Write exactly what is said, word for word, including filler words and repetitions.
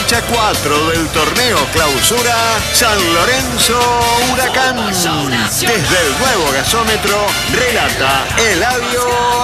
fecha cuatro del torneo Clausura San Lorenzo Huracán. Desde el nuevo gasómetro relata Eladio